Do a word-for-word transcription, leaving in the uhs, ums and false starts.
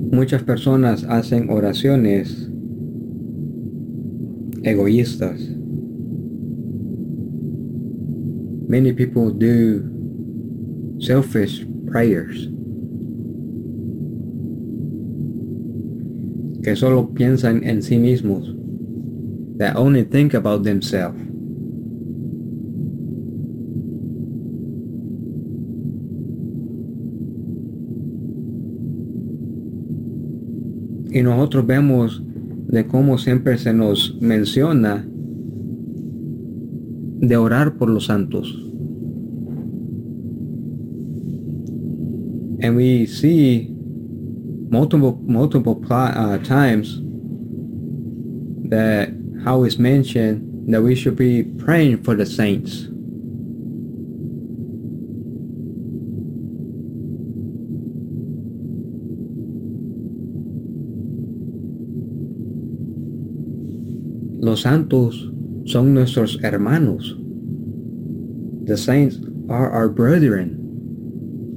Muchas personas hacen oraciones egoístas. Many people do selfish prayers que solo piensan en sí mismos, that only think about themselves. Y nosotros vemos de cómo siempre se nos menciona de orar por los santos. And we see multiple multiple uh, times that how it's mentioned that we should be praying for the saints. Los santos son nuestros hermanos. The saints are our brethren.